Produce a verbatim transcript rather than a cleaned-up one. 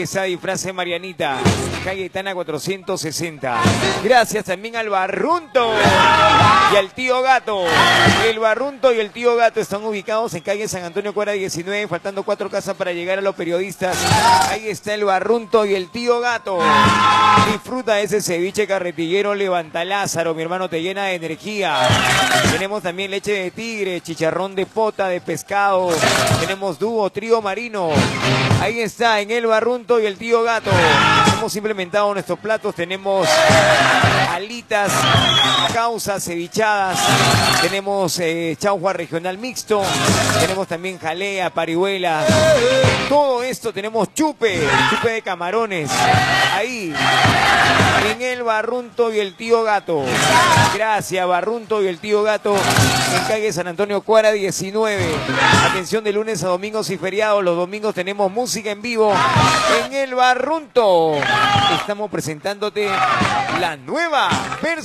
está Disfraces Marianita, calle Tana cuatrocientos sesenta. Gracias también al Barrunto y al Tío Gato. El Barrunto y el Tío Gato están ubicados en calle San Antonio Cuadra diecinueve, faltando cuatro casas para llegar a los periodistas. Ahí está el Barrunto y el Tío Gato. Disfruta ese ceviche carretillero Levanta Lázaro, mi hermano, te llena de energía. Tenemos también leche de tigre, chicharrón de pota, de pescado. Tenemos dúo, trío marino. Ahí está, en el Barrunto y el Tío Gato. Hemos implementado nuestros platos. Tenemos alitas, causas, cevichadas. Tenemos eh, chaufa regional mixto. Tenemos también jalea, parihuela. Todo esto tenemos chupe, chupe de camarones. Ahí, en el Barrunto y el Tío Gato. Gracias, Barrunto y el Tío Gato, en calle San Antonio Cuadra diecinueve. Atención de lunes a domingos y feriados. Los domingos tenemos música en vivo en el Barrunto. Estamos presentándote la nueva versión.